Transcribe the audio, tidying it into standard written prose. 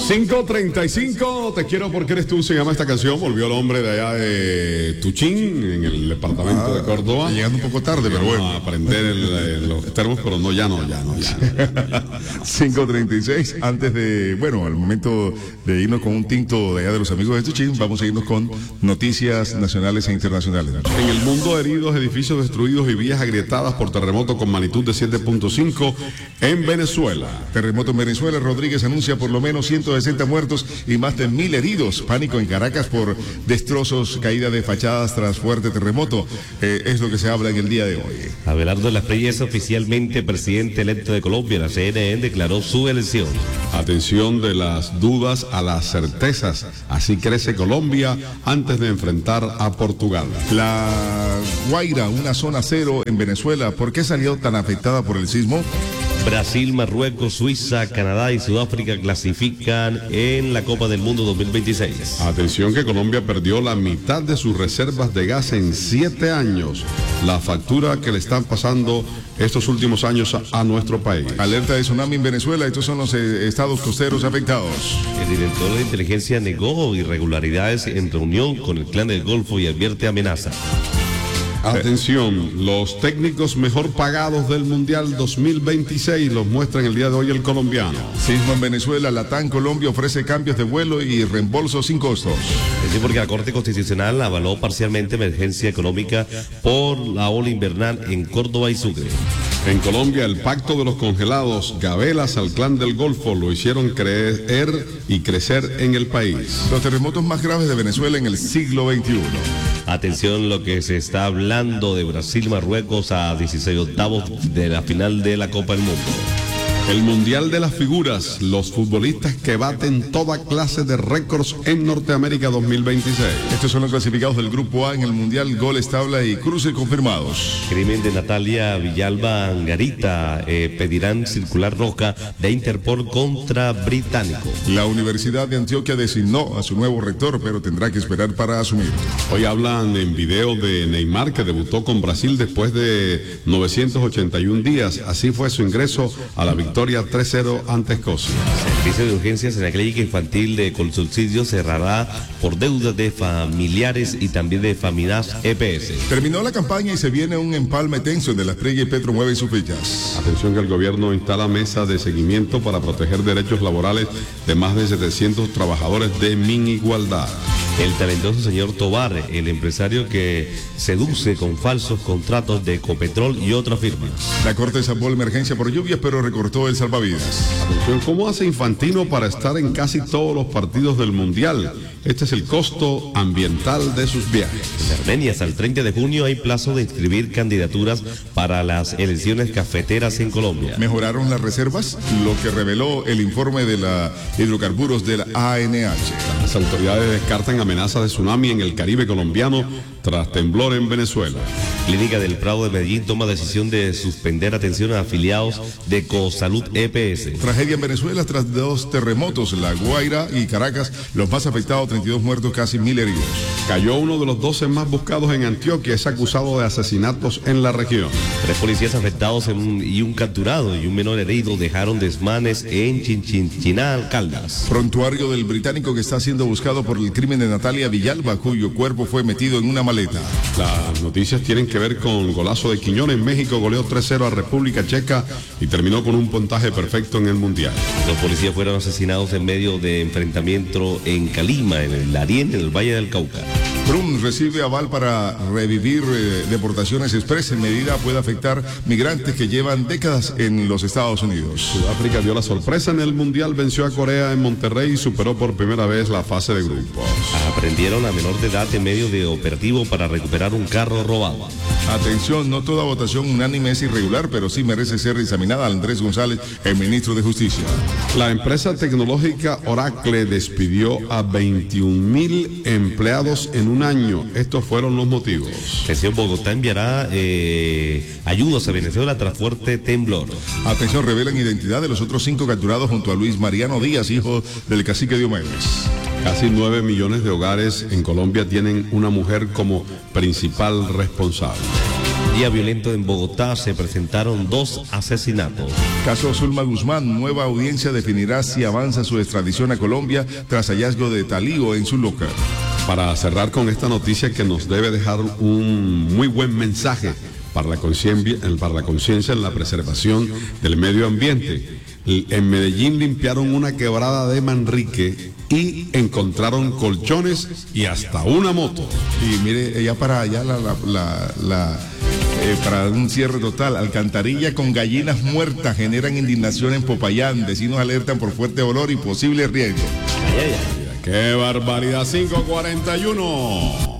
5:35, te quiero porque eres tú, se llama esta canción. Volvió el hombre de allá de Tuchín, en el departamento de Córdoba. Llegando un poco tarde, pero bueno. A aprender los termos, pero no, ya no. 5:36, antes de, bueno, al momento de irnos con un tinto de allá de los amigos de Tuchín, vamos a irnos con noticias nacionales e internacionales. En el mundo, heridos, edificios destruidos y vías agrietadas por terremoto con magnitud de 7.5 en Venezuela. Terremoto en Venezuela, Rodríguez anuncia por lo menos 160 muertos y más de 1.000 heridos. Pánico en Caracas por destrozos, caída de fachadas tras fuerte terremoto. Es lo que se habla en el día de hoy. Abelardo Lasprilla es oficialmente presidente electo de Colombia. La CNN declaró su elección. Atención de las dudas a las certezas. Así crece Colombia antes de enfrentar a Portugal. La Guaira, una zona cero en Venezuela. ¿Por qué salió tan afectada por el sismo? Brasil, Marruecos, Suiza, Canadá y Sudáfrica clasifican en la Copa del Mundo 2026. Atención que Colombia perdió la mitad de sus reservas de gas en 7 años. La factura que le están pasando estos últimos años a nuestro país. Alerta de tsunami en Venezuela. Estos son los estados costeros afectados. El director de inteligencia negó irregularidades en reunión con el Clan del Golfo y advierte amenaza. Atención, los técnicos mejor pagados del Mundial 2026 los muestran el día de hoy el colombiano. Sismo en Venezuela, Latam Colombia ofrece cambios de vuelo y reembolso sin costos. Es porque la Corte Constitucional avaló parcialmente emergencia económica por la ola invernal en Córdoba y Sucre. En Colombia, el pacto de los congelados, gabelas al Clan del Golfo, lo hicieron creer y crecer en el país. Los terremotos más graves de Venezuela en el siglo XXI. Atención lo que se está hablando de Brasil, Marruecos a 16/8 de la final de la Copa del Mundo. El Mundial de las Figuras, los futbolistas que baten toda clase de récords en Norteamérica 2026. Estos son los clasificados del Grupo A en el Mundial, goles, tabla y cruces confirmados. Crimen de Natalia Villalba Angarita, pedirán circular roja de Interpol contra británico. La Universidad de Antioquia designó a su nuevo rector, pero tendrá que esperar para asumir. Hoy hablan en video de Neymar, que debutó con Brasil después de 981 días. Así fue su ingreso a la victoria 3-0 ante Escocia. Servicio de urgencias en la clínica infantil de Colsubsidio cerrará por deudas de familiares y también de Faminas EPS. Terminó la campaña y se viene un empalme tenso en de Lasprilla y Petro mueven sus fichas. Atención que el gobierno instala mesa de seguimiento para proteger derechos laborales de más de 700 trabajadores de Minigualdad. El talentoso señor Tobar, el empresario que seduce con falsos contratos de Ecopetrol y otras firmas. La Corte salvó la emergencia por lluvias, pero recortó el salvavidas. Atención, ¿cómo hace Infantino para estar en casi todos los partidos del Mundial? Este es el costo ambiental de sus viajes. En Armenia, hasta el 30 de junio hay plazo de inscribir candidaturas para las elecciones cafeteras en Colombia. ¿Mejoraron las reservas? Lo que reveló el informe de la hidrocarburos de la ANH. Las autoridades descartan amenazas de tsunami en el Caribe colombiano tras temblor en Venezuela. Clínica del Prado de Medellín toma decisión de suspender atención a afiliados de Ecosalud EPS. Tragedia en Venezuela tras 2 terremotos, La Guaira y Caracas, los más afectados, 32 muertos, casi 1.000 heridos. Cayó uno de los 12 más buscados en Antioquia, es acusado de asesinatos en la región. 3 policías afectados y un capturado y un menor herido dejaron desmanes en Chinchinchiná, Caldas. Prontuario del británico que está siendo buscado por el crimen de Natalia Villalba, cuyo cuerpo fue metido en una maleta. Las noticias tienen que ver con golazo de Quiñones. México goleó 3-0 a República Checa y terminó con un puntaje perfecto en el Mundial. Los policías fueron asesinados en medio de enfrentamiento en Calima, en el Darién, en el Valle del Cauca. Trump recibe aval para revivir deportaciones express. En medida puede afectar migrantes que llevan décadas en los Estados Unidos. Sudáfrica dio la sorpresa en el Mundial, venció a Corea en Monterrey y superó por primera vez la fase de grupos. Aprendieron a menor de edad en medio de operativo para recuperar un carro robado. Atención, no toda votación unánime es irregular, pero sí merece ser examinada. Andrés González, el ministro de Justicia. La empresa tecnológica Oracle despidió a 21,000 empleados en un año. Estos fueron los motivos. Atención, Bogotá enviará ayudas a Venezuela tras fuerte temblor. Atención, revelan identidad de los otros 5 capturados junto a Luis Mariano Díaz, hijo del cacique Diomedes. Casi 9 millones de hogares en Colombia tienen una mujer como principal responsable. Día violento en Bogotá, se presentaron 2 asesinatos. Caso Zulma Guzmán, nueva audiencia definirá si avanza su extradición a Colombia tras hallazgo de talío en su local. Para cerrar con esta noticia que nos debe dejar un muy buen mensaje para la conciencia en la preservación del medio ambiente. En Medellín limpiaron una quebrada de Manrique y encontraron colchones y hasta una moto. Y mire, ya para allá para un cierre total, alcantarilla con gallinas muertas generan indignación en Popayán. Vecinos alertan por fuerte olor y posible riesgo. ¡Qué barbaridad! 5:41.